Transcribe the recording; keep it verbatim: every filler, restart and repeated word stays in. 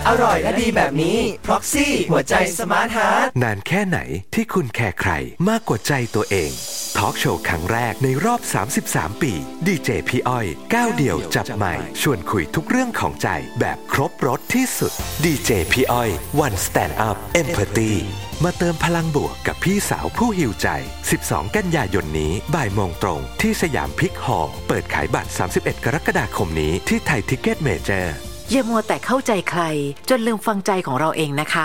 อร่อยและดีแบบนี้ Proxy หัวใจสมาร์ทฮาร์ทนานแค่ไหนที่คุณแคร์ใครมากกว่าใจตัวเองทอล์กโชว์ครั้งแรกในรอบสามสิบสามปีดีเจพี่อ้อยก้าวเดี่ยวจับไมค์ชวนคุยทุกเรื่องของใจแบบครบรสที่สุดดีเจพี่อ้อย One Stand Up Empathy มาเติมพลังบวกกับพี่สาวผู้หิวใจสิบสองกันยายนนี้บ่ายโมงตรงที่สยามพิกฮอลล์เปิดขายบัตรสามสิบเอ็ดกรกฎาคมนี้ที่ไทยทิกเก็ตเมเจอร์อย่ามัวแต่เข้าใจใครจนลืมฟังใจของเราเองนะคะ